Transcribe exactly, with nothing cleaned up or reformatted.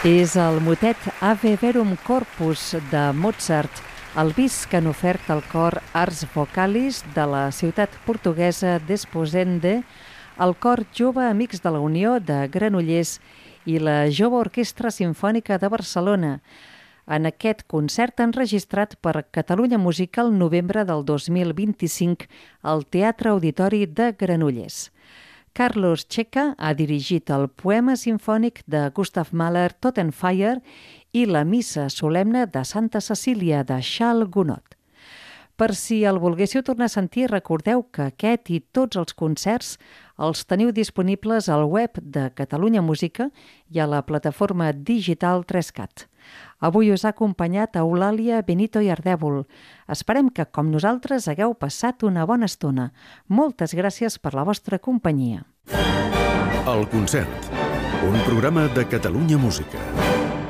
És el motet Ave Verum Corpus de Mozart, el bis que han ofert el cor Ars Vocalis de la ciutat portuguesa d'Esposende, el cor Jove Amics de la Unió de Granollers i la Jove Orquestra Simfònica de Barcelona, en aquest concert enregistrat per Catalunya Música el novembre del dos mil vint-i-cinc al Teatre Auditori de Granollers. Carlos Checa ha dirigit el poema simfònic de Gustav Mahler Totenfeier i la missa solemne de Santa Cecília de Charles Gounod. Per si el volguéssiu tornar a sentir, recordeu que aquest i tots els concerts els teniu disponibles al web de Catalunya Música i a la plataforma digital tres cat. Avui us ha acompanyat Eulàlia Benito i Ardèvol. Esperem que, com nosaltres, hagueu passat una bona estona. Moltes gràcies per la vostra companyia. El concert, un programa de Catalunya Música.